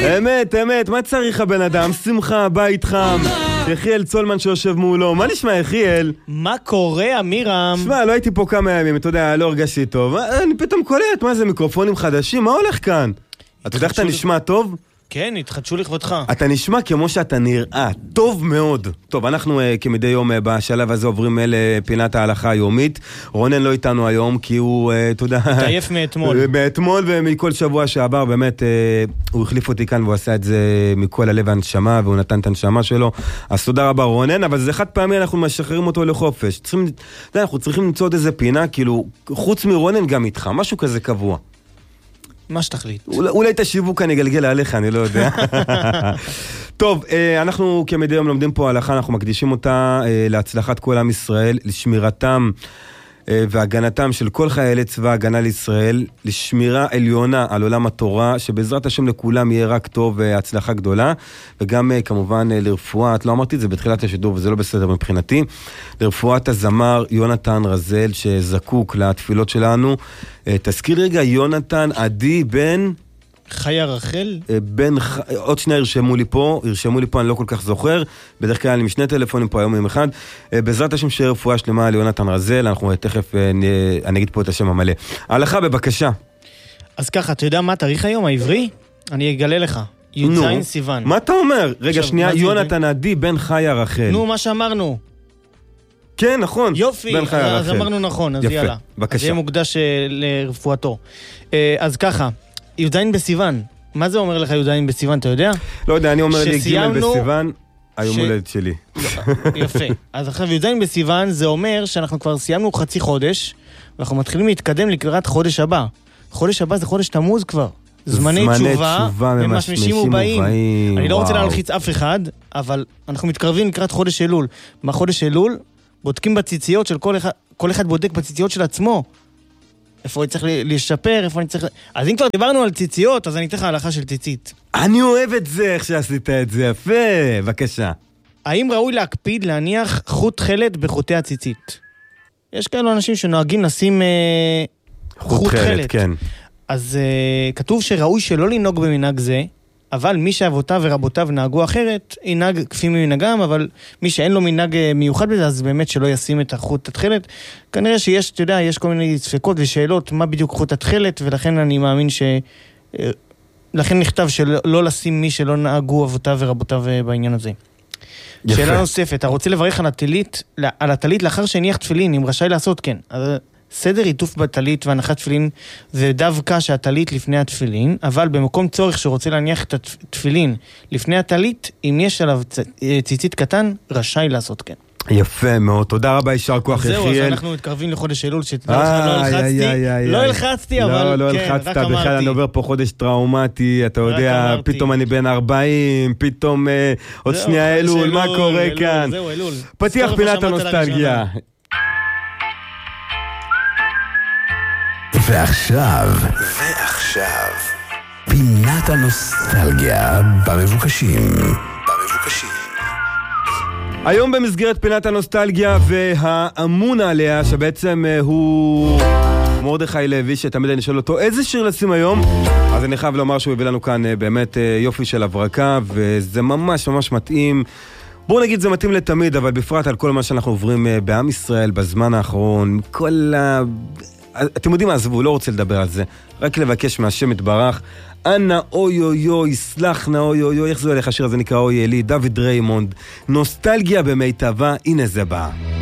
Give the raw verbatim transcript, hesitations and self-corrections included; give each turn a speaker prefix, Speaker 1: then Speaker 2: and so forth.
Speaker 1: אמת, אמת, מה צריך הבן אדם? שמחה, בית חם. יחיאל צולמן שיושב מולו. מה נשמע, יחיאל?
Speaker 2: מה קורה, אמירם?
Speaker 1: שמע, לא הייתי פה כמה ימים, אתה יודע, לא הרגשתי טוב. אני פתאום קולט, מה זה, מיקרופונים חדשים? מה הולך כאן? אתה יודע איך אתה נשמע טוב?
Speaker 2: כן, התחדשו לכבודך.
Speaker 1: אתה נשמע כמו שאתה נראה, טוב מאוד. טוב, אנחנו uh, כמדי יום uh, בשלב הזה עוברים לפינת ההלכה היומית. רונן לא איתנו היום כי הוא, uh, אתה יודע...
Speaker 2: תעייף מאתמול.
Speaker 1: מאתמול ומכל שבוע שעבר, באמת, uh, הוא החליף אותי כאן והוא עשה את זה מכל הלב והנשמה, והוא נתן את הנשמה שלו. אז תודה רבה רונן, אבל זה חד פעמי, אנחנו משחררים אותו לחופש. צריכים, אתה יודע, אנחנו צריכים למצוא עוד איזה פינה, כאילו, חוץ מרונן גם איתך, משהו כזה קבוע.
Speaker 2: מה שתחליט.
Speaker 1: אולי, אולי את השיווק אני אגלגל עליך, אני לא יודע. טוב, אנחנו כמדי יום לומדים פה הלכה, אנחנו מקדישים אותה להצלחת כל עם ישראל, לשמירתם והגנתם של כל חיילי צבא הגנה לישראל, לשמירה עליונה על עולם התורה, שבעזרת השם לכולם יהיה רק טוב והצלחה גדולה, וגם כמובן לרפואת, לא אמרתי את זה בתחילת השידור וזה לא בסדר מבחינתי, לרפואת הזמר יונתן רזל שזקוק לתפילות שלנו. תזכיר רגע, יונתן עדי בן...
Speaker 2: חיה רחל?
Speaker 1: בן, עוד שנייה ירשמו לי פה, ירשמו לי פה, אני לא כל כך זוכר, בדרך כלל אני משני טלפונים פה היום עם אחד, בעזרת השם שיהיה רפואה שלמה ליונתן רזל, אנחנו תכף, אני אגיד פה את השם המלא. ההלכה בבקשה.
Speaker 2: אז ככה, אתה יודע מה התאריך היום העברי? אני אגלה לך. י"ז סיוון.
Speaker 1: מה אתה אומר? רגע, שנייה, יונתן עדי בן חיה רחל.
Speaker 2: נו, מה שאמרנו.
Speaker 1: כן, נכון.
Speaker 2: יופי, אז אמרנו נכון, אז יאללה.
Speaker 1: בבקשה.
Speaker 2: זה יהיה מוקדש לרפואתו. אז ככה, י"ז בסיוון. מה זה אומר לך י"ז בסיוון, אתה יודע?
Speaker 1: לא יודע, אני אומר לי ג' בסיוון, היום הולדת שלי.
Speaker 2: יפה. אז עכשיו י"ז בסיוון זה אומר שאנחנו כבר סיימנו חצי חודש, ואנחנו מתחילים להתקדם לקראת חודש הבא. חודש הבא זה חודש תמוז כבר. זמני תשובה, ממשמשים ובאים. אני לא רוצה להלחיץ אף אחד, אבל אנחנו מתקרבים לקראת חודש אלול. בחודש אלול בודקים בציציות של כל אחד, כל אחד בודק בציציות של עצמו. איפה אני צריך לשפר, איפה אני צריך... אז אם כבר דיברנו על ציציות, אז אני אתן לך הלכה של ציצית.
Speaker 1: אני אוהב את זה, איך שעשית את זה, יפה, בבקשה.
Speaker 2: האם ראוי להקפיד להניח חוט חלת בחוטי הציצית? יש כאלו אנשים שנוהגים לשים אה, חוט, חוט חלת. חלת.
Speaker 1: כן.
Speaker 2: אז אה, כתוב שראוי שלא לנהוג במנהג זה, אבל מי שאבותיו ורבותיו נהגו אחרת, ינהג כפי מנהגם, אבל מי שאין לו מנהג מיוחד בזה, אז באמת שלא ישים את החוט התחלת. כנראה שיש, אתה יודע, יש כל מיני ספקות ושאלות, מה בדיוק חוט התחלת, ולכן אני מאמין ש... לכן נכתב שלא לשים מי שלא נהגו אבותיו ורבותיו בעניין הזה. יפה. שאלה נוספת, אתה רוצה לברך על הטלית, על הטלית לאחר שהניח תפילין, אם רשאי לעשות כן. אז... סדר עיטוף בטלית והנחת תפילין זה דווקא שהטלית לפני התפילין, אבל במקום צורך שרוצה להניח את התפילין לפני הטלית, אם יש עליו ציצית קטן, רשאי לעשות כן.
Speaker 1: יפה מאוד, תודה רבה, יישר כוח יחיאל.
Speaker 2: זהו, אז אנחנו מתקרבים לחודש אלול, שתדע לך, לא הלחצתי, לא הלחצתי, אבל
Speaker 1: לא הלחצת, בכלל אני עובר פה חודש טראומטי, אתה יודע, פתאום אני בן ארבעים, פתאום עוד שנייה אלול, מה קורה כאן? פתיח פינת הנוסטלגיה.
Speaker 3: ועכשיו, ועכשיו, פינת הנוסטלגיה במבוקשים. במבוקשים.
Speaker 1: היום במסגרת פינת הנוסטלגיה והאמון עליה, שבעצם הוא מרדכי לוי, שתמיד אני שואל אותו איזה שיר לשים היום, אז אני חייב לומר שהוא הביא לנו כאן באמת יופי של הברקה, וזה ממש ממש מתאים. בואו נגיד זה מתאים לתמיד, אבל בפרט על כל מה שאנחנו עוברים בעם ישראל בזמן האחרון, כל ה... אתם יודעים מה, עזבו, לא רוצה לדבר על זה, רק לבקש מהשם יתברך, אנא אוי אוי אוי, סלח נא אוי אוי אוי, איך זה הולך השיר הזה נקרא אוי אלי, דוד ריימונד, נוסטלגיה במיטבה, הנה זה בא.